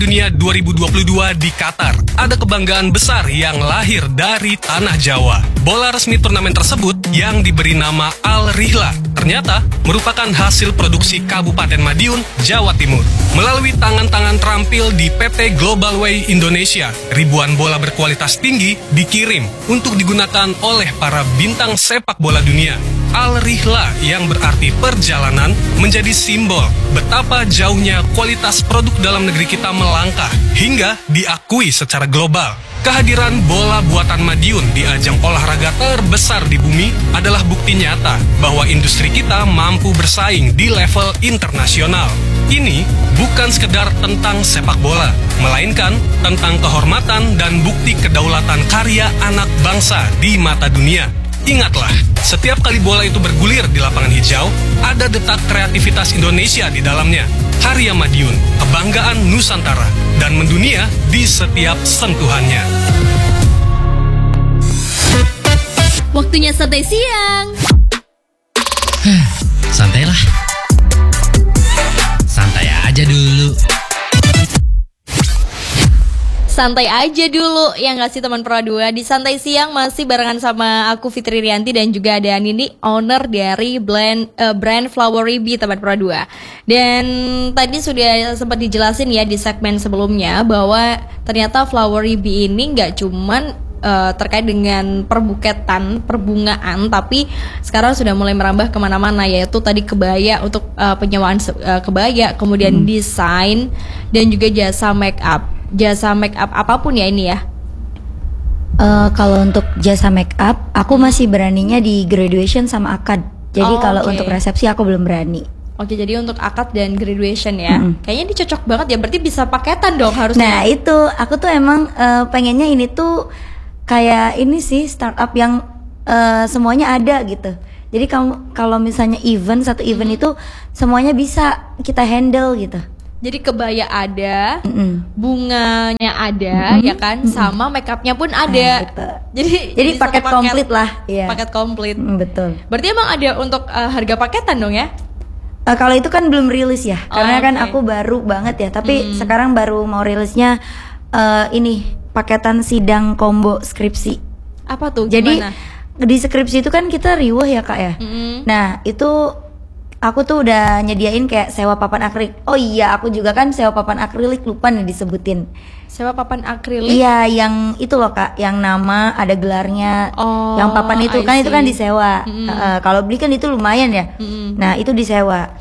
Dunia 2022 di Qatar, ada kebanggaan besar yang lahir dari tanah Jawa. Bola resmi turnamen tersebut yang diberi nama Al Rihla ternyata merupakan hasil produksi Kabupaten Madiun, Jawa Timur. Melalui tangan-tangan terampil di PT Global Way Indonesia, ribuan bola berkualitas tinggi dikirim untuk digunakan oleh para bintang sepak bola dunia. Al Rihla yang berarti perjalanan menjadi simbol betapa jauhnya kualitas produk dalam negeri kita melangkah hingga diakui secara global. Kehadiran bola buatan Madiun di ajang olahraga terbesar di bumi adalah bukti nyata bahwa industri kita mampu bersaing di level internasional. Ini bukan sekedar tentang sepak bola, melainkan tentang kehormatan dan bukti kedaulatan karya anak bangsa di mata dunia. Ingatlah, setiap kali bola itu bergulir di lapangan hijau, ada detak kreativitas Indonesia di dalamnya. Karya Madiun, kebanggaan Nusantara, dan mendunia di setiap sentuhannya. Waktunya santai siang. Santailah. Santai aja dulu. Santai aja dulu, yang nggak sih teman Pro 2. Di Santai Siang masih barengan sama aku Fitri Rianti dan juga ada Nini, owner dari brand Flowery Bee teman Pro 2. Dan tadi sudah sempat dijelasin ya di segmen sebelumnya bahwa ternyata Flowery Bee ini nggak cuman terkait dengan perbuketan, perbungaan, tapi sekarang sudah mulai merambah kemana-mana, yaitu tadi kebaya untuk penyewaan kebaya, kemudian desain dan juga jasa make up apapun ya ini ya. Kalau untuk jasa make up, aku masih beraninya di graduation sama akad. Jadi kalau untuk resepsi aku belum berani. Oke, jadi untuk akad dan graduation ya. Kayaknya ini cocok banget ya, berarti bisa paketan dong harusnya. Nah itu, aku tuh emang pengennya ini tuh kayak ini sih startup yang semuanya ada gitu. Jadi kalau misalnya satu event itu semuanya bisa kita handle gitu. Jadi kebaya ada, bunganya ada, ya kan, sama makeupnya pun ada. Jadi paket komplit lah. Iya. Paket komplit. Betul. Berarti emang ada untuk harga paketan dong ya? Kalau itu kan belum rilis ya, karena kan aku baru banget ya. Tapi sekarang baru mau rilisnya ini paketan sidang combo skripsi. Apa tuh? Jadi gimana? Di skripsi itu kan kita riuh ya kak ya. Nah itu aku tuh udah nyediain kayak sewa papan akrilik. Oh iya, aku juga kan sewa papan akrilik, lupa nih disebutin. Sewa papan akrilik? Iya, yang itu loh kak, yang nama ada gelarnya. Yang papan itu kan itu kan disewa. Kalau beli kan itu lumayan ya. Nah itu disewa.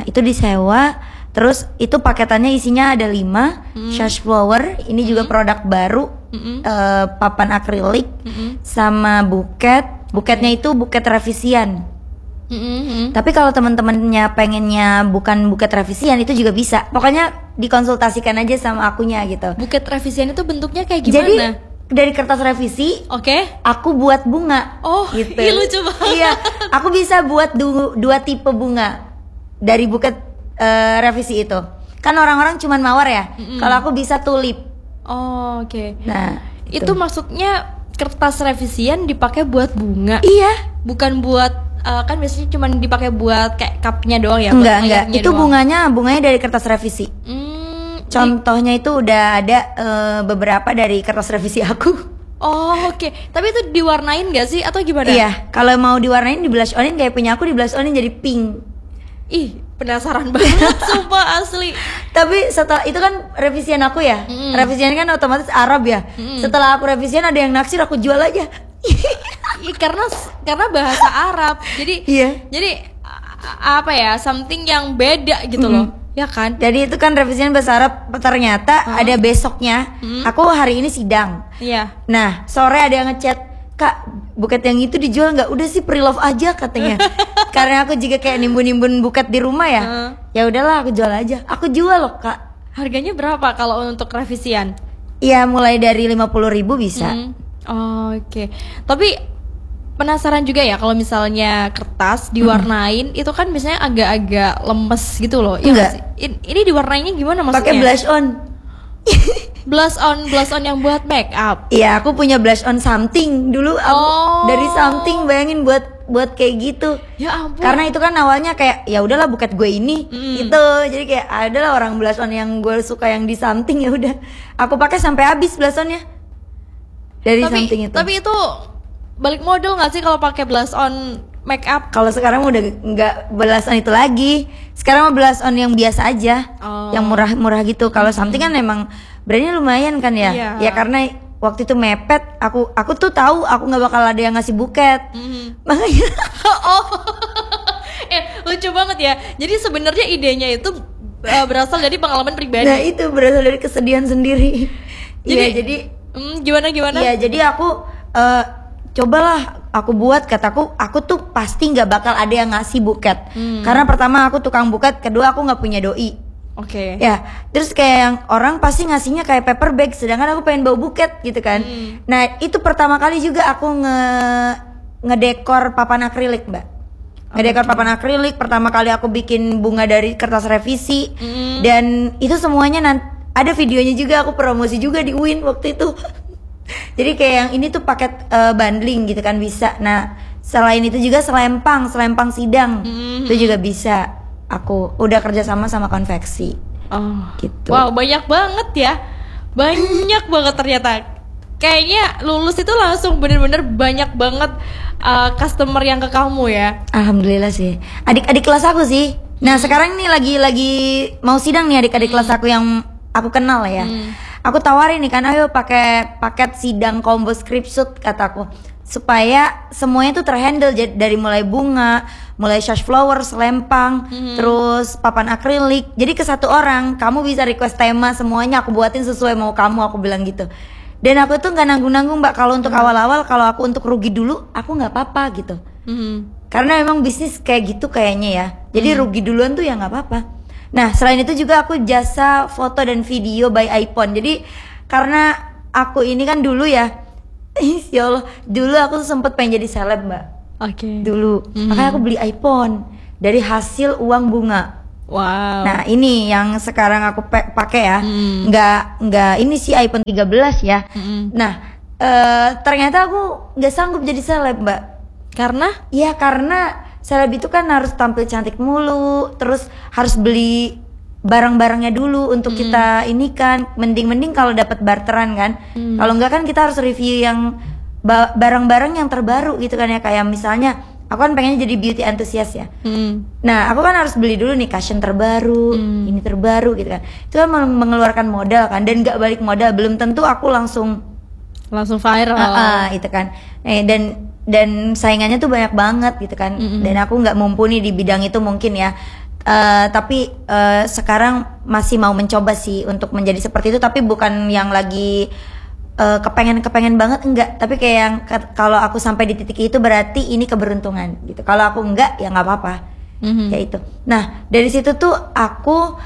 Terus itu paketannya isinya ada 5 Shush Flower. Ini juga produk baru. Papan akrilik sama buket. Buketnya itu buket revisian. Tapi kalau teman-temannya pengennya bukan buket revisian itu juga bisa. Pokoknya dikonsultasikan aja sama akunya gitu. Buket revisian itu bentuknya kayak gimana? Jadi dari kertas revisi, aku buat bunga. Oh, gitu. Lucu banget. Iya, aku bisa buat 2 tipe bunga dari buket revisi itu. Kan orang-orang cuman mawar ya. Kalau aku bisa tulip. Oh, oke. Nah, itu maksudnya kertas revisian dipakai buat bunga. Iya. Bukan buat kan biasanya cuma dipakai buat kayak cupnya doang ya? Enggak. Itu doang. bunganya dari kertas revisi. Contohnya itu udah ada beberapa dari kertas revisi aku. Oh oke. Tapi itu diwarnain gak sih atau gimana? Iya, kalau mau diwarnain di blush onin kayak punya aku, di blush onin jadi pink. Ih, penasaran banget sumpah asli. Tapi setelah itu kan revisian aku ya. Revisian kan otomatis Arab ya. Setelah aku revisian ada yang naksir, aku jual aja. karena bahasa Arab. Jadi apa ya, something yang beda gitu loh. Ya kan? Jadi itu kan revisian bahasa Arab, ternyata ada besoknya. Aku hari ini sidang. Iya. Nah, sore ada yang ngechat, "Kak, buket yang itu dijual nggak?" "Udah sih pre-love aja," katanya. Karena aku juga kayak nimbun-nimbun buket di rumah ya. Ya udahlah aku jual aja. Aku jual loh, Kak. Harganya berapa kalau untuk revisian? Iya, mulai dari 50.000 bisa. Oke. Tapi penasaran juga ya kalau misalnya kertas diwarnain itu kan biasanya agak-agak lemes gitu loh. Enggak. Ya, ini diwarnainnya gimana maksudnya? Pakai blush on. blush on yang buat make up. Iya, aku punya blush on something dulu. Aku dari something, bayangin buat buat kayak gitu. Ya ampun. Karena itu kan awalnya kayak ya udahlah buket gue ini gitu. Jadi kayak adalah orang blush on yang gue suka yang di something, ya udah aku pakai sampai habis blush onnya dari something itu. Tapi itu balik modal nggak sih kalau pakai blush on make up? Kalau sekarang udah nggak blush on itu lagi. Sekarang mah blush on yang biasa aja, yang murah-murah gitu. Kalau something kan emang brandnya lumayan kan ya. Ya karena waktu itu mepet, aku tuh tahu aku nggak bakal ada yang ngasih buket, makanya. Lucu banget ya. Jadi sebenarnya idenya itu berasal dari pengalaman pribadi. Nah itu berasal dari kesedihan sendiri. Jadi gimana? Iya, jadi aku cobalah aku buat, kataku aku tuh pasti nggak bakal ada yang ngasih buket, karena pertama aku tukang buket, kedua aku nggak punya doi. Oke. Ya, terus kayak yang orang pasti ngasihnya kayak paper bag, sedangkan aku pengen bawa buket gitu kan. Nah itu pertama kali juga aku ngedekor papan akrilik, Mbak. Ngedekor papan akrilik, pertama kali aku bikin bunga dari kertas revisi, dan itu semuanya ada videonya juga, aku promosi juga di UIN waktu itu. Jadi kayak yang ini tuh paket bundling gitu kan bisa. Nah selain itu juga selempang sidang itu juga bisa. Aku udah kerja sama konveksi. Gitu. Wow, banyak banget ya. Banyak banget ternyata. Kayaknya lulus itu langsung bener-bener banyak banget customer yang ke kamu ya. Alhamdulillah sih. Adik-adik kelas aku sih. Nah sekarang nih lagi mau sidang nih adik-adik kelas aku yang aku kenal ya. Aku tawarin nih kan, ayo pakai paket sidang combo script shoot kataku, supaya semuanya tuh terhandle dari mulai bunga, mulai sash flower, selempang, terus papan akrilik. Jadi ke satu orang kamu bisa request tema, semuanya aku buatin sesuai mau kamu, aku bilang gitu. Dan aku tuh nggak nanggung-nanggung Mbak, kalau untuk awal-awal, kalau aku untuk rugi dulu aku nggak apa-apa gitu. Karena memang bisnis kayak gitu kayaknya ya. Jadi rugi duluan tuh ya nggak apa-apa. Nah selain itu juga aku jasa foto dan video by iPhone. Jadi karena aku ini kan dulu ya, ya Allah, dulu aku tuh sempet pengen jadi seleb Mbak. Dulu, makanya aku beli iPhone dari hasil uang bunga. Wow. Nah ini yang sekarang aku pakai ya, nggak ini sih iPhone 13 ya. Nah ternyata aku nggak sanggup jadi seleb Mbak. Karena? Ya karena seleb itu kan harus tampil cantik mulu, terus harus beli barang-barangnya dulu untuk kita ini kan. Mending kalau dapat barteran kan. Kalau enggak kan kita harus review yang barang-barang yang terbaru gitu kan ya. Kayak misalnya aku kan pengen jadi beauty enthusiast ya. Nah aku kan harus beli dulu nih cushion terbaru, ini terbaru gitu kan. Itu kan mengeluarkan modal kan, dan nggak balik modal, belum tentu aku langsung viral. Itu kan. Dan saingannya tuh banyak banget gitu kan. Dan aku nggak mumpuni di bidang itu mungkin ya. Tapi sekarang masih mau mencoba sih untuk menjadi seperti itu, tapi bukan yang lagi kepengen banget, enggak. Tapi kayak yang kalau aku sampai di titik itu berarti ini keberuntungan gitu. Kalau aku enggak ya nggak apa-apa. Kayak itu. Nah dari situ tuh aku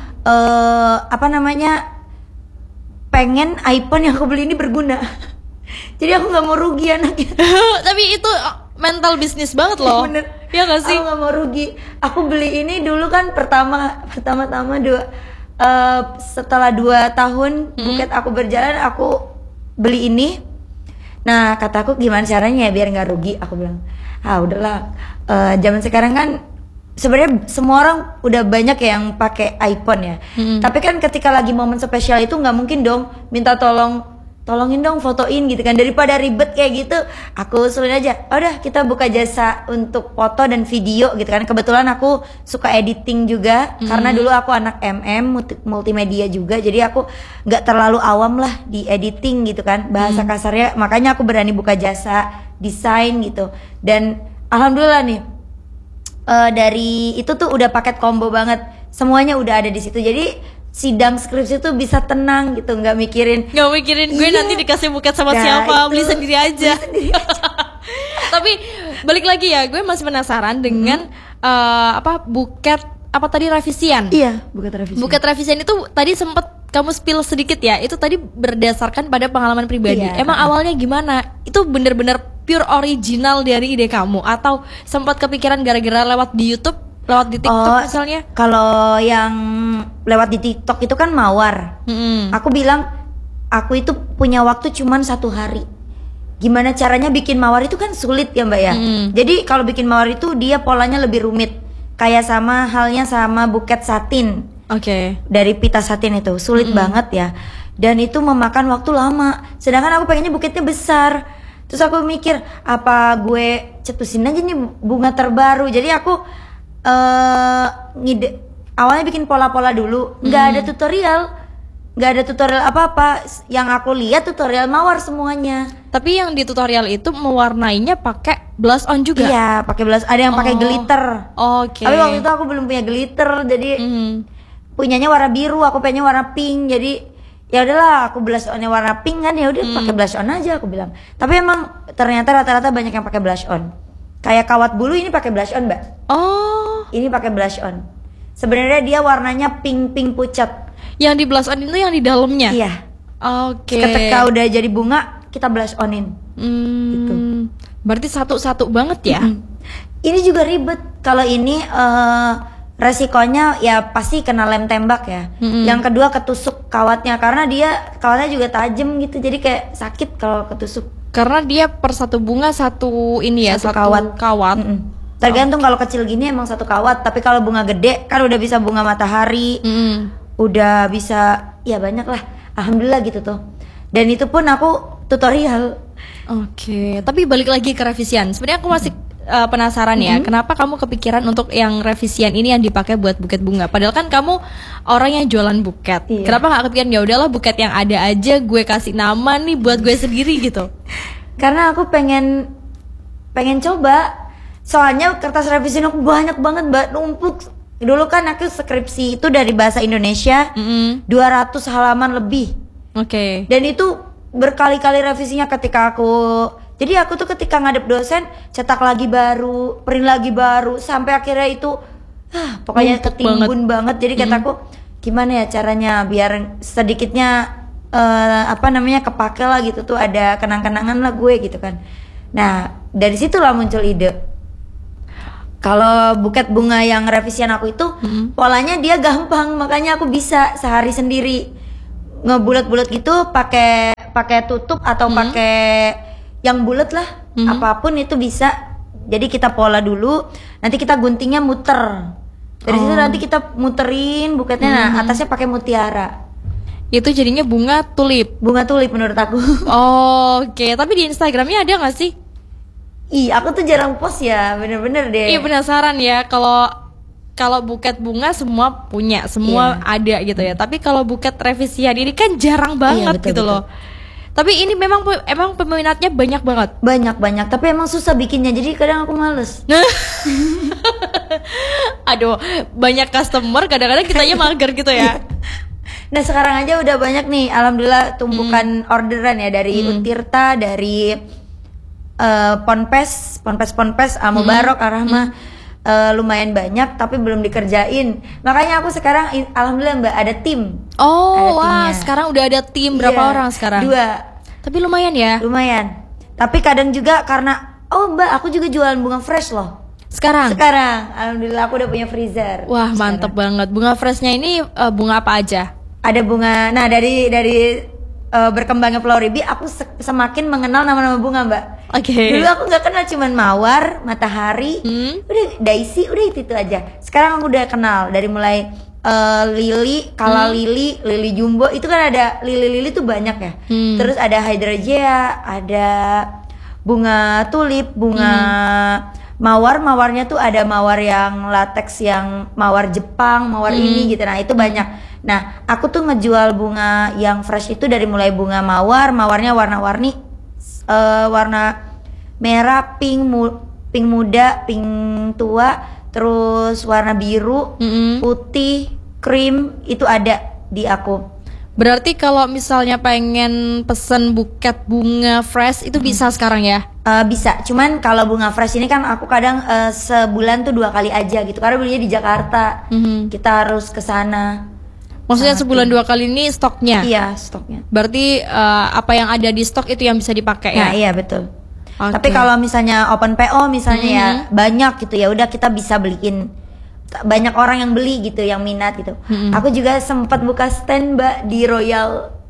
pengen iPhone yang aku beli ini berguna. Jadi aku nggak mau rugi anaknya. Tapi itu mental bisnis banget loh. Bener. Ya gak sih? Aku nggak mau rugi. Aku beli ini dulu kan pertama-tama setelah 2 tahun buket aku berjalan, aku beli ini. Nah kataku gimana caranya ya biar nggak rugi. Aku bilang udahlah, zaman sekarang kan sebenarnya semua orang udah banyak yang pakai iPhone ya. Tapi kan ketika lagi momen spesial itu nggak mungkin dong minta tolongin dong fotoin gitu kan, daripada ribet kayak gitu. Aku usulin aja, udah kita buka jasa untuk foto dan video gitu kan. Kebetulan aku suka editing juga, karena dulu aku anak multimedia juga, jadi aku nggak terlalu awam lah di editing gitu kan, bahasa kasarnya. Makanya aku berani buka jasa desain gitu. Dan alhamdulillah nih, dari itu tuh udah paket combo banget, semuanya udah ada di situ. Jadi sidang skripsi tuh bisa tenang gitu, nggak mikirin gue nanti dikasih buket sama siapa, beli sendiri aja. Tapi balik lagi ya, gue masih penasaran dengan buket apa tadi, revisian. Iya, buket revisian. Buket revisian itu tadi sempet kamu spill sedikit ya, itu tadi berdasarkan pada pengalaman pribadi. Emang awalnya gimana? Itu bener-bener pure original dari ide kamu, atau sempat kepikiran gara-gara lewat di YouTube, lewat di TikTok misalnya? Kalau yang lewat di TikTok itu kan mawar. Aku bilang aku itu punya waktu cuman 1 hari. gimana caranya bikin mawar itu kan sulit ya Mbak ya. Jadi kalau bikin mawar itu dia polanya lebih rumit. Kayak halnya sama buket satin. Oke. Dari pita satin itu sulit banget ya. Dan itu memakan waktu lama. Sedangkan aku pengennya buketnya besar. Terus aku mikir, apa gue cetusin aja nih bunga terbaru. Jadi aku awalnya bikin pola-pola dulu. Nggak ada tutorial apa-apa. Yang aku lihat tutorial mawar semuanya. Tapi yang di tutorial itu mewarnainya pakai blush on juga? Iya, pakai blush. Ada yang pakai glitter. Oke. Tapi waktu itu aku belum punya glitter. Jadi punyanya warna biru, aku pengennya warna pink. Jadi ya udahlah, aku blush onnya warna pink kan, ya udah pakai blush on aja aku bilang. Tapi emang ternyata rata-rata banyak yang pakai blush on. Kayak kawat bulu ini pakai blush on, Mbak. Oh, ini pakai blush on. Sebenarnya dia warnanya pink pucat. Yang di blush on itu yang di dalamnya. Iya. Oke. Ketika udah jadi bunga, kita blush onin. Gitu. Berarti satu-satu banget ya. Ini juga ribet. Kalau ini resikonya ya pasti kena lem tembak ya. Yang kedua ketusuk kawatnya, karena dia kawatnya juga tajam gitu, jadi kayak sakit kalau ketusuk. Karena dia per satu bunga satu ini ya, satu kawat. Tergantung, kalau kecil gini emang satu kawat, tapi kalau bunga gede kan udah bisa bunga matahari, udah bisa ya banyak lah. Alhamdulillah gitu tuh. Dan itu pun aku tutorial. Oke, tapi balik lagi ke revisian. Sebenarnya aku masih penasaran ya, kenapa kamu kepikiran untuk yang revisian ini yang dipakai buat buket bunga? Padahal kan kamu orang yang jualan buket. Iya. Kenapa nggak kepikiran ya udahlah buket yang ada aja gue kasih nama nih buat gue sendiri gitu? Karena aku pengen coba. Soalnya kertas revisian aku banyak banget, Mbak, numpuk. Dulu kan aku skripsi itu dari bahasa Indonesia 200 halaman lebih. Oke. Dan itu berkali-kali revisinya ketika aku. Jadi aku tuh ketika ngadep dosen cetak lagi baru, print lagi baru, sampai akhirnya itu pokoknya ketimbun banget. Jadi kataku gimana ya caranya biar sedikitnya kepake lah gitu tuh, ada kenang-kenangan lah gue gitu kan. Nah dari situlah muncul ide. Kalau buket bunga yang revisian aku itu polanya dia gampang, makanya aku bisa sehari sendiri ngebulat-bulat gitu, pakai tutup atau pakai yang bulat lah, apapun itu bisa. Jadi kita pola dulu, nanti kita guntingnya muter. Dari situ nanti kita muterin buketnya, nah atasnya pakai mutiara. Itu jadinya bunga tulip. Bunga tulip menurut aku. Oke, tapi di Instagramnya ada nggak sih? Aku tuh jarang post ya, bener-bener deh. Iya, penasaran ya, kalau buket bunga semua punya, semua ada gitu ya. Tapi kalau buket revisian ini kan jarang banget gitu loh. Tapi ini emang peminatnya banyak banget. Banyak, tapi emang susah bikinnya. Jadi kadang aku males. Aduh, banyak customer, kadang-kadang kitanya mager gitu ya. Nah sekarang aja udah banyak nih, alhamdulillah tumpukan orderan ya dari Untirta, dari Ponpes, Mubarok, Arahma. Lumayan banyak tapi belum dikerjain. Makanya aku sekarang alhamdulillah Mbak ada tim. Wah, sekarang udah ada tim. Berapa orang sekarang? 2. Tapi lumayan ya. Lumayan. Tapi kadang juga karena Mbak aku juga jualan bunga fresh loh. Sekarang alhamdulillah aku udah punya freezer. Wah, mantep banget. Bunga freshnya ini bunga apa aja? Ada bunga. Nah dari berkembangnya Floribi, aku semakin mengenal nama-nama bunga, Mbak. Oke. Dulu aku nggak kenal, cuman mawar, matahari, udah daisy, udah itu aja. Sekarang aku udah kenal dari mulai lili, kala lili, lili jumbo, itu kan ada lili tuh banyak ya. Terus ada hydrangea, ada bunga tulip, bunga mawarnya tuh ada mawar yang latex, yang mawar Jepang, mawar ini gitu. Nah itu banyak. Nah aku tuh ngejual bunga yang fresh itu dari mulai bunga mawarnya warna-warni, warna merah, pink muda, pink tua, terus warna biru, putih, krim, itu ada di aku. Berarti kalau misalnya pengen pesen buket bunga fresh itu bisa sekarang ya? Bisa, cuman kalau bunga fresh ini kan aku kadang sebulan tuh 2 kali aja gitu, karena belinya di Jakarta, kita harus ke sana. Maksudnya sebulan 2 kali ini stoknya? Iya, stoknya. Berarti apa yang ada di stok itu yang bisa dipakai ya? Nah, iya betul. Okay. Tapi kalau misalnya open PO misalnya ya banyak gitu, ya udah kita bisa beliin, banyak orang yang beli gitu, yang minat gitu. Aku juga sempat buka stand Mbak di Royal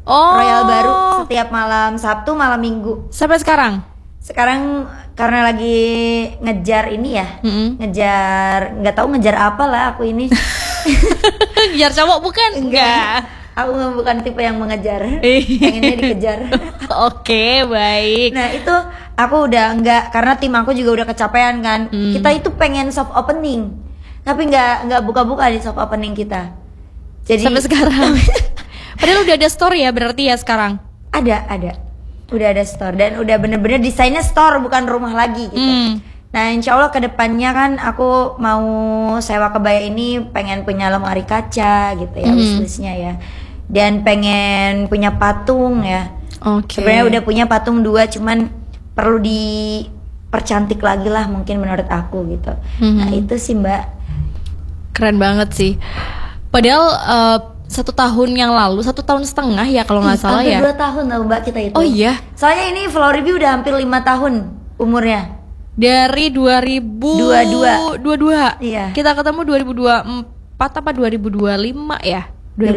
Royal baru setiap malam Sabtu, malam Minggu. Sampai sekarang? Sekarang karena lagi ngejar ini ya, ngejar, nggak tahu ngejar apa lah aku ini. Ngejar cowok bukan? Enggak. Aku bukan tipe yang mengejar, pengennya dikejar. Oke, baik. Nah itu aku udah enggak, karena tim aku juga udah kecapean kan. Kita itu pengen soft opening, tapi nggak buka-buka di soft opening kita. Jadi sampai sekarang. Padahal udah ada store ya berarti ya sekarang? Ada. Udah ada store dan udah bener-bener desainnya store bukan rumah lagi gitu. Nah insya Allah kedepannya kan aku mau sewa kebaya ini pengen punya lemari kaca gitu ya, wishlistnya ya. Dan pengen punya patung ya. Sebenarnya udah punya patung 2, cuman perlu dipercantik lagi lah mungkin menurut aku gitu. Nah itu sih Mbak. Keren banget sih. Padahal 1 tahun yang lalu, 1,5 tahun ya kalau nggak salah ya. Hampir 2 tahun lah Mbak kita itu. Oh iya. Soalnya ini Floribi udah hampir 5 tahun umurnya. Dari 2022. Iya. Kita ketemu 2024 apa 2025 ya?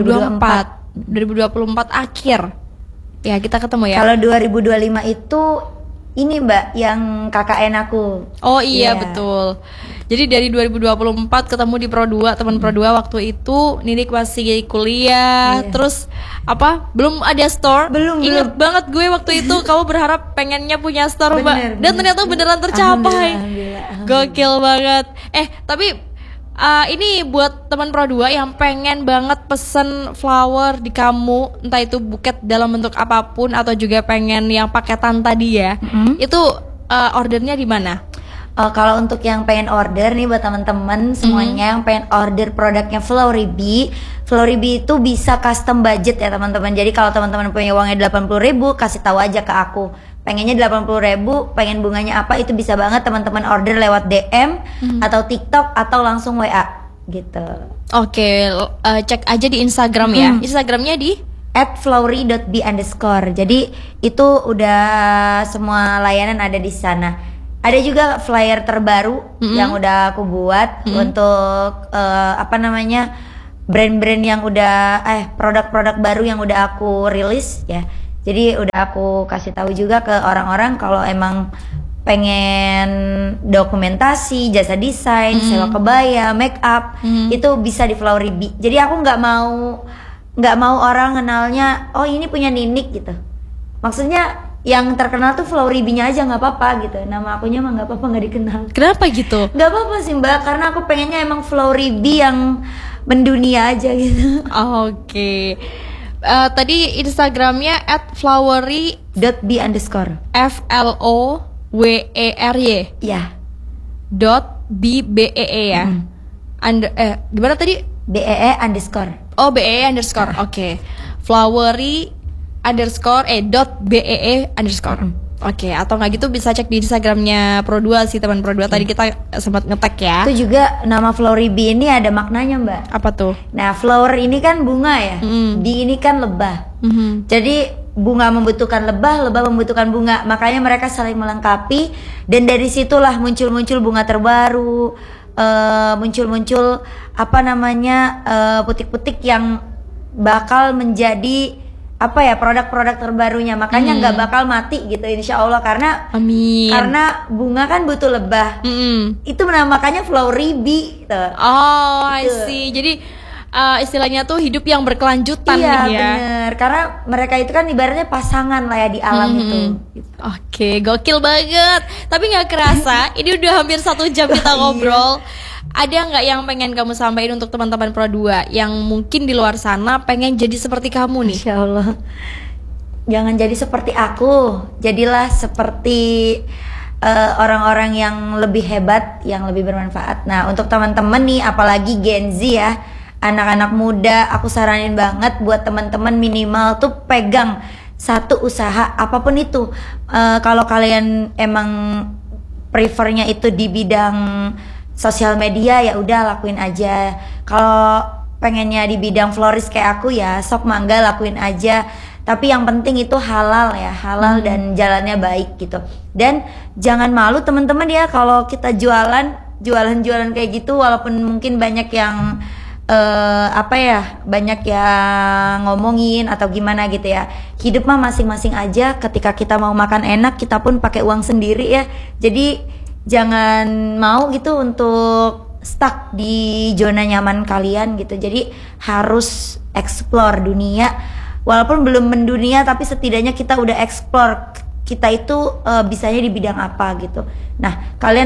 2024 akhir. Ya kita ketemu ya. Kalau 2025 itu ini Mbak yang KKN aku. Oh iya betul. Jadi dari 2024 ketemu di Pro 2, teman Pro 2 waktu itu Ninik masih kuliah. Terus apa? Belum ada store. Ingat banget gue waktu itu kamu berharap pengennya punya store, Mbak. Dan ternyata beneran tercapai. Alhamdulillah. Gokil banget. Tapi ini buat teman Pro 2 yang pengen banget pesen flower di kamu, entah itu buket dalam bentuk apapun atau juga pengen yang paketan tadi ya. Itu ordernya di mana? Kalau untuk yang pengen order nih buat teman-teman semuanya yang pengen order produknya Floribi itu bisa custom budget ya teman-teman. Jadi kalau teman-teman punya uangnya 80.000 kasih tahu aja ke aku. Pengennya 80.000, pengen bunganya apa, itu bisa banget teman-teman order lewat DM atau TikTok atau langsung WA gitu. Oke, cek aja di Instagram ya. Instagramnya di @flowery.b_. Jadi itu udah semua layanan ada di sana. Ada juga flyer terbaru yang udah aku buat untuk brand-brand yang udah produk-produk baru yang udah aku rilis ya. Jadi udah aku kasih tahu juga ke orang-orang kalau emang pengen dokumentasi, jasa desain, sewa kebaya, make up, itu bisa di Floribi. Jadi aku nggak mau orang kenalnya, oh ini punya Ninik gitu. Maksudnya yang terkenal tuh Floribi-nya aja nggak apa-apa gitu. Nama akunya mah nggak apa-apa nggak dikenal. Kenapa gitu? Nggak apa-apa sih Mbak, karena aku pengennya emang Floribi yang mendunia aja gitu. Oke. Tadi Instagramnya @flowery.b_. FLOWERY. Ya. .BBEE ya. Gimana tadi? BEE_. Oh BEE_. Oke. Flowery _BEE_. Oke, atau nggak gitu bisa cek di Instagramnya Pro 2 sih, teman Pro 2 tadi kita sempat nge-tag ya. Itu juga nama Floribi ini ada maknanya Mbak. Apa tuh? Nah flower ini kan bunga ya, di ini kan lebah. Jadi bunga membutuhkan lebah, lebah membutuhkan bunga, makanya mereka saling melengkapi. Dan dari situlah muncul bunga terbaru, muncul putik-putik yang bakal menjadi produk-produk terbarunya. Makanya nggak bakal mati gitu insya Allah, karena amin, karena bunga kan butuh lebah. Itu makanya Floribi gitu. Oh I see. Jadi istilahnya tuh hidup yang berkelanjutan. Iya nih ya. bener, karena mereka itu kan ibaratnya pasangan lah ya di alam itu gitu. Oke, gokil banget. Tapi nggak kerasa ini udah hampir 1 jam kita ngobrol. Ada nggak yang pengen kamu sampaikan untuk teman-teman Pro 2 yang mungkin di luar sana pengen jadi seperti kamu nih? Insya Allah jangan jadi seperti aku, jadilah seperti orang-orang yang lebih hebat, yang lebih bermanfaat. Nah untuk teman-teman nih, apalagi Gen Z ya, anak-anak muda, aku saranin banget buat teman-teman minimal tuh pegang satu usaha apapun itu. Kalau kalian emang prefernya itu di bidang sosial media, ya udah lakuin aja. Kalau pengennya di bidang florist kayak aku ya sok mangga lakuin aja. Tapi yang penting itu halal ya, halal dan jalannya baik gitu. Dan jangan malu teman-teman ya kalau kita jualan kayak gitu, walaupun mungkin banyak yang apa ya, banyak yang ngomongin atau gimana gitu ya. Hidup mah masing-masing aja. Ketika kita mau makan enak, kita pun pakai uang sendiri ya. Jadi jangan mau gitu untuk stuck di zona nyaman kalian gitu. Jadi harus explore dunia. Walaupun belum mendunia, tapi setidaknya kita udah explore kita itu bisanya di bidang apa gitu. Nah, kalian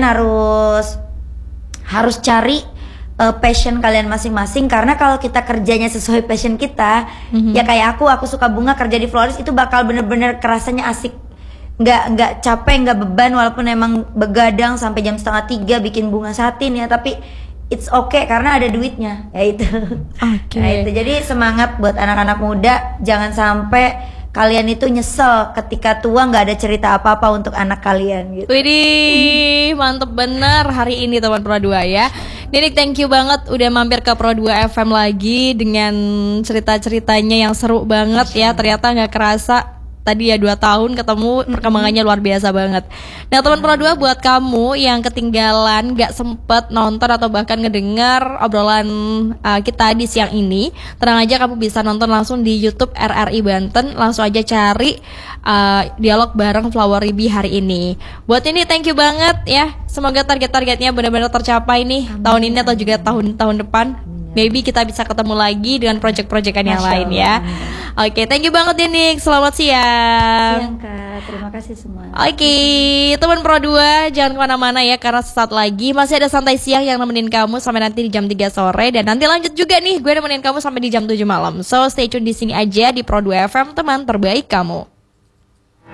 harus cari passion kalian masing-masing, karena kalau kita kerjanya sesuai passion kita, ya kayak aku suka bunga, kerja di florist itu bakal bener-bener kerasanya asik, nggak capek, nggak beban, walaupun emang begadang sampai jam 2:30 bikin bunga satin ya, tapi it's okay karena ada duitnya, ya itu. Nah itu, jadi semangat buat anak-anak muda, jangan sampai kalian itu nyesel ketika tua nggak ada cerita apa-apa untuk anak kalian gitu. Widih, mantep bener hari ini teman Pro 2 ya. Ninik, thank you banget udah mampir ke Pro 2 FM lagi dengan cerita-ceritanya yang seru banget ya. Ternyata nggak kerasa tadi ya 2 tahun ketemu, perkembangannya luar biasa banget. Nah teman Pro 2, buat kamu yang ketinggalan gak sempet nonton atau bahkan ngedengar obrolan kita di siang ini, tenang aja, kamu bisa nonton langsung di YouTube RRI Banten. Langsung aja cari dialog bareng Flowery Bee hari ini. Buat ini thank you banget ya. Semoga target-targetnya benar-benar tercapai nih tahun ini atau juga tahun-tahun depan. Maybe kita bisa ketemu lagi dengan project-projectan yang lain ya. Oke, thank you banget Ninik. Selamat siang. Siang Kak, terima kasih semua. Oke, teman Pro 2, jangan kemana-mana ya, karena sesaat lagi masih ada santai siang yang nemenin kamu sampai nanti di jam 3 sore. Dan nanti lanjut juga nih, gue nemenin kamu sampai di jam 7 malam. So stay tune di sini aja di Pro 2 FM, teman terbaik kamu.